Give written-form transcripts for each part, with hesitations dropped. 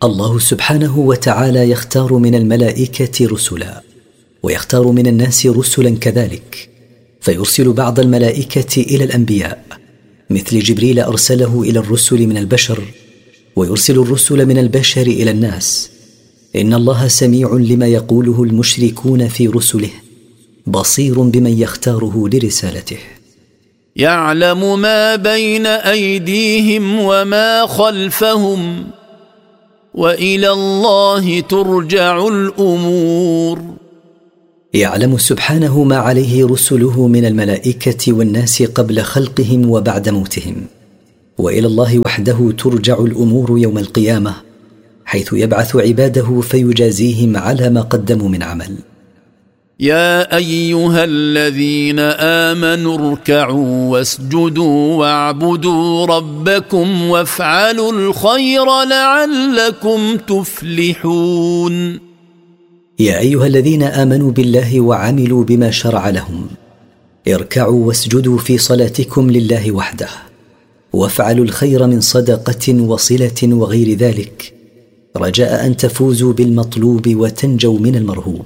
الله سبحانه وتعالى يختار من الملائكة رسلا، ويختار من الناس رسلا كذلك، فيرسل بعض الملائكة إلى الأنبياء، مثل جبريل أرسله إلى الرسل من البشر، ويرسل الرسل من البشر إلى الناس. إن الله سميع لما يقوله المشركون في رسله، بصير بمن يختاره لرسالته. يعلم ما بين أيديهم وما خلفهم، وإلى الله ترجع الأمور. يعلم سبحانه ما عليه رسله من الملائكة والناس قبل خلقهم وبعد موتهم، وإلى الله وحده ترجع الأمور يوم القيامة، حيث يبعث عباده فيجازيهم على ما قدموا من عمل. يا أيها الذين آمنوا اركعوا واسجدوا واعبدوا ربكم وافعلوا الخير لعلكم تفلحون. يا أيها الذين آمنوا بالله وعملوا بما شرع لهم، اركعوا واسجدوا في صلاتكم لله وحده، وافعلوا الخير من صدقة وصلة وغير ذلك، رجاء أن تفوزوا بالمطلوب وتنجوا من المرهوب.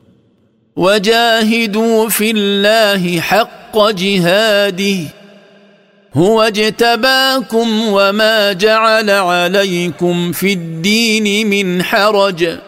وجاهدوا في الله حق جهاده، هو اجتباكم وما جعل عليكم في الدين من حرج،